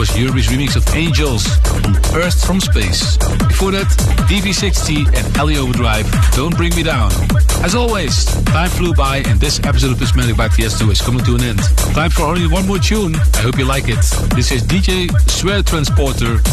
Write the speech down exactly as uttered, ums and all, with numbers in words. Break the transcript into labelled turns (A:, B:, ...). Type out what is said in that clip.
A: was Eurobe's remix of Angels on Earth from Space. Before that, D V sixty and Ellie Overdrive, Don't Bring Me Down. As always, time flew by and this episode of Prismatic by Tiesto is coming to an end. Time for only one more tune. I hope you like it. This is D J Swear Transporter